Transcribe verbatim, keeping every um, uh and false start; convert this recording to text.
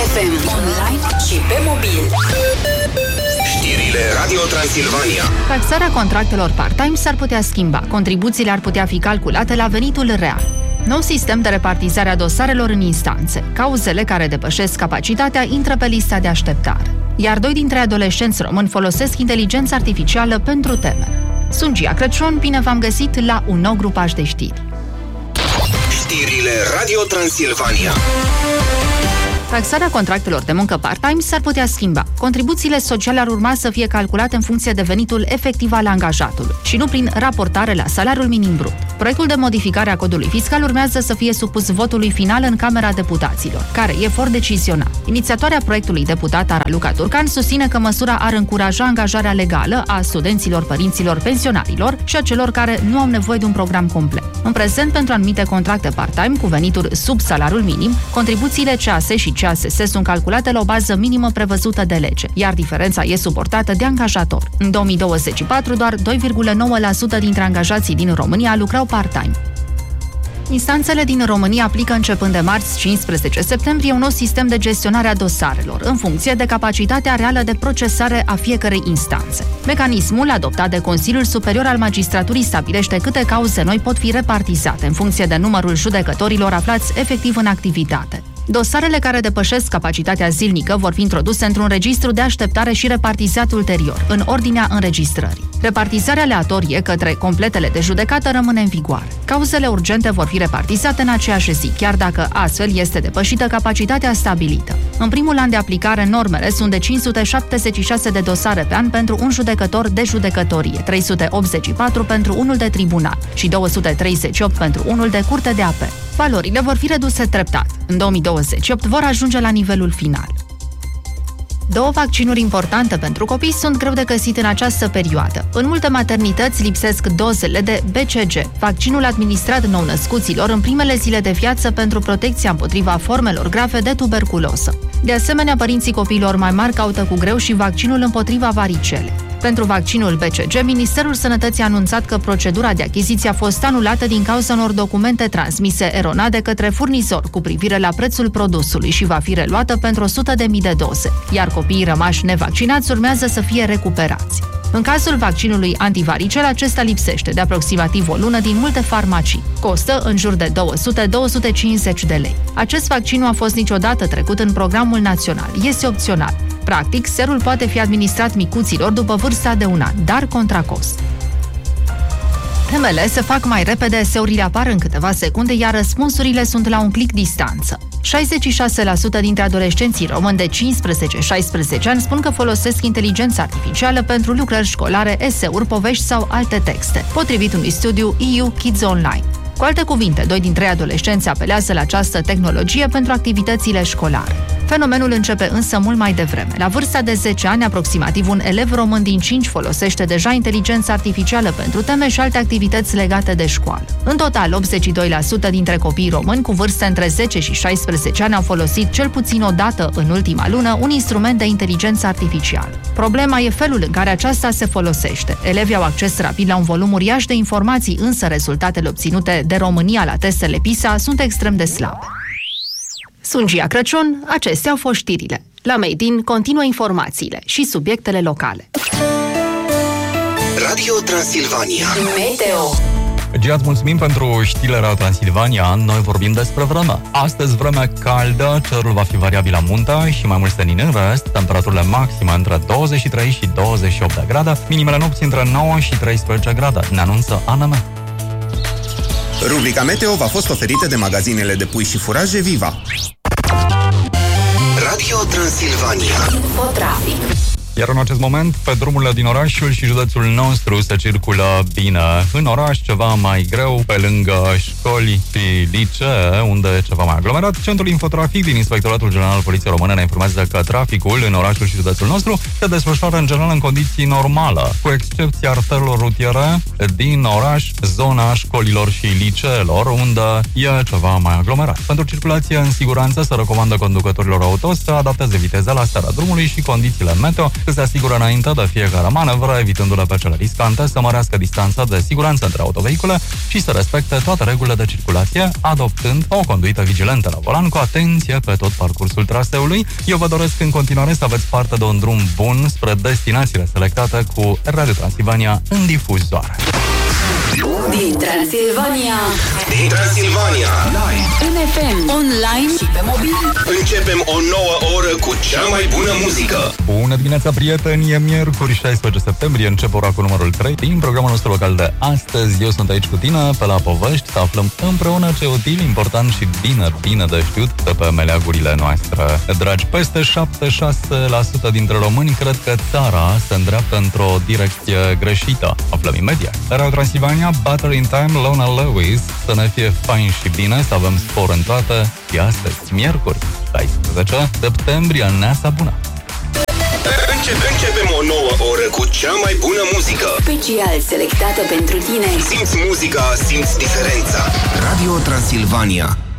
F M, online și pe mobil. Știrile Radio Transilvania. Taxarea contractelor part-time s-ar putea schimba. Contribuțiile ar putea fi calculate la venitul real. Nou sistem de repartizare a dosarelor în instanțe. Cauzele care depășesc capacitatea intră pe lista de așteptare. Iar doi dintre adolescenți români folosesc inteligența artificială pentru temere. Sunt Gia Crăciun, bine v-am găsit la un nou grupaj de știri. Știrile Radio Transilvania. Taxarea contractelor de muncă part-time s-ar putea schimba. Contribuțiile sociale ar urma să fie calculate în funcție de venitul efectiv al angajatului și nu prin raportare la salariul minim brut. Proiectul de modificare a codului fiscal urmează să fie supus votului final în Camera Deputaților, care e for decizional. Inițiatoarea proiectului, deputata Raluca Turcan, susține că măsura ar încuraja angajarea legală a studenților, părinților, pensionarilor și a celor care nu au nevoie de un program complet. În prezent, pentru anumite contracte part-time cu venituri sub salariul minim, contribuțiile C A S și C A S S sunt calculate la o bază minimă prevăzută de lege, iar diferența e suportată de angajator. În două mii douăzeci și patru, doar doi virgulă nouă la sută dintre angajații din România lucrau part-time. Instanțele din România aplică începând de marți cincisprezece septembrie un nou sistem de gestionare a dosarelor, în funcție de capacitatea reală de procesare a fiecărei instanțe. Mecanismul, adoptat de Consiliul Superior al Magistraturii, stabilește câte cauze noi pot fi repartizate în funcție de numărul judecătorilor aflați efectiv în activitate. Dosarele care depășesc capacitatea zilnică vor fi introduse într-un registru de așteptare și repartizat ulterior, în ordinea înregistrării. Repartizarea aleatorie către completele de judecată rămâne în vigoare. Cauzele urgente vor fi repartizate în aceeași zi, chiar dacă astfel este depășită capacitatea stabilită. În primul an de aplicare, normele sunt de cinci sute șaptezeci și șase de dosare pe an pentru un judecător de judecătorie, trei sute optzeci și patru pentru unul de tribunal și două sute treizeci și opt pentru unul de curte de apel. Valorile vor fi reduse treptat. În două mii douăzeci și opt vor ajunge la nivelul final. Două vaccinuri importante pentru copii sunt greu de găsit în această perioadă. În multe maternități lipsesc dozele de B C G, vaccinul administrat nou-născuților în primele zile de viață pentru protecția împotriva formelor grave de tuberculoză. De asemenea, părinții copiilor mai mari caută cu greu și vaccinul împotriva varicelei. Pentru vaccinul B C G, Ministerul Sănătății a anunțat că procedura de achiziție a fost anulată din cauza unor documente transmise eronat de către furnizor cu privire la prețul produsului și va fi reluată pentru o sută de mii de doze, iar copiii rămași nevaccinați urmează să fie recuperați. În cazul vaccinului antivaricel, acesta lipsește de aproximativ o lună din multe farmacii. Costă în jur de două sute - două sute cincizeci de lei. Acest vaccin nu a fost niciodată trecut în programul național. Este opțional. Practic, serul poate fi administrat micuților după vârsta de un an, dar contra cost. Temele se fac mai repede, eseurile apar în câteva secunde, iar răspunsurile sunt la un click distanță. șaizeci și șase la sută dintre adolescenții români de cincisprezece - șaisprezece ani spun că folosesc inteligența artificială pentru lucrări școlare, eseuri, povești sau alte texte, potrivit unui studiu E U Kids Online. Cu alte cuvinte, doi din trei adolescenți apelează la această tehnologie pentru activitățile școlare. Fenomenul începe însă mult mai devreme. La vârsta de zece ani, aproximativ un elev român din cinci folosește deja inteligența artificială pentru teme și alte activități legate de școală. În total, optzeci și doi la sută dintre copiii români cu vârste între zece și șaisprezece ani au folosit cel puțin o dată în ultima lună un instrument de inteligență artificială. Problema e felul în care aceasta se folosește. Elevii au acces rapid la un volum uriaș de informații, însă rezultatele obținute de România la testele PISA sunt extrem de slabe. Sunt Gia Crăciun, acestea au fost știrile. La Made in continuă informațiile și subiectele locale. Radio Transilvania. Meteo. Gia, îți mulțumim pentru știrile Radio Transilvania. Noi vorbim despre vreme. Astăzi vreme caldă, cerul va fi variabil la munte și mai mult senin în rest, temperaturile maxime între douăzeci și trei și douăzeci și opt de grade, minimele nopții între nouă și treisprezece grade, ne anunță A N M. Rubrica Meteo v-a fost oferită de magazinele de pui și furaje Viva. Radio Transilvania. Infotrafic. Iar în acest moment, pe drumurile din orașul și județul nostru se circulă bine. În oraș ceva mai greu, pe lângă școli și licee, unde e ceva mai aglomerat. Centrul Infotrafic din Inspectoratul General al Poliției Române ne informează că traficul în orașul și județul nostru se desfășoară în general în condiții normale, cu excepția arterelor rutiere din oraș, zona școlilor și liceelor, unde e ceva mai aglomerat. Pentru circulație în siguranță se recomandă conducătorilor auto să adapteze viteza la starea drumului și condițiile meteo, să se asigure înainte de fiecare manevră, evitându-le pe cele riscante, să mărească distanța de siguranță între autovehicule și să respecte toate regulile de circulație, adoptând o conduită vigilentă la volan cu atenție pe tot parcursul traseului. Eu vă doresc în continuare să aveți parte de un drum bun spre destinațiile selectate cu Radio Transilvania în difuzoare. Din Transilvania, Din Transilvania, în F M, online și pe mobil. începem o nouă oră cu cea mai bună muzică. Bună dimineața, prieteni! E miercuri șaisprezece septembrie, încep ora cu numărul trei din programul nostru local de astăzi. Eu sunt aici cu tine, pe la povești, să aflăm împreună ce util, important și bine, bine de știut de pe meleagurile noastre. Dragi, peste șaptezeci și șase la sută dintre români cred că țara se îndreaptă într-o direcție greșită. Aflăm imediat. Radio Transilvania, Battery in Time, Lona Lewis, să ne fie fain și bine, să avem spor în toate. Și astăzi, miercuri, șaisprezece septembrie, neața bună! Începe, începem o nouă oră cu cea mai bună muzică. Special selectată pentru tine. Simți muzica, simți diferența. Radio Transilvania.